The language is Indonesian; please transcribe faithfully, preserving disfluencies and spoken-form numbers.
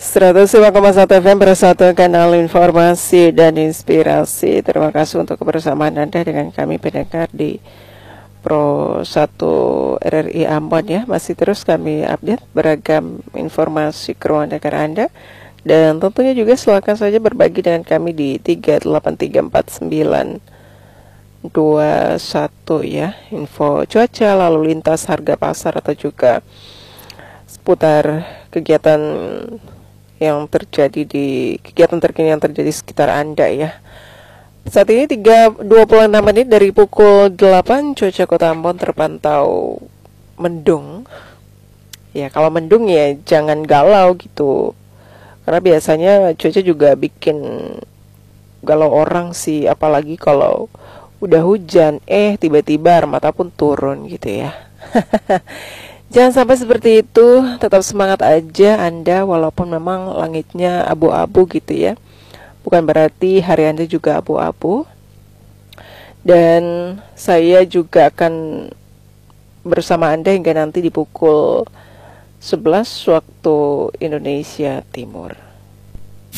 seratus lima koma satu F M Bersatu Kanal Informasi dan Inspirasi. Terima kasih untuk kebersamaan Anda dengan kami pendengar di Pro satu R R I Ambon ya. Masih terus kami update beragam informasi ke ruang dengar Anda. Dan tentunya juga silakan saja berbagi dengan kami di tiga delapan tiga empat sembilan dua satu ya. Info cuaca, lalu lintas, harga pasar, atau juga seputar kegiatan yang terjadi di kegiatan terkini yang terjadi di sekitar Anda ya. Saat ini tiga dua puluh enam menit dari pukul delapan, cuaca Kota Ambon terpantau mendung. Ya, kalau mendung ya jangan galau gitu. Karena biasanya cuaca juga bikin galau orang sih, apalagi kalau udah hujan, eh tiba-tiba air mata pun turun gitu ya. Jangan sampai seperti itu, tetap semangat aja Anda walaupun memang langitnya abu-abu gitu ya. Bukan berarti hari Anda juga abu-abu. Dan saya juga akan bersama Anda hingga nanti di pukul sebelas waktu Indonesia Timur.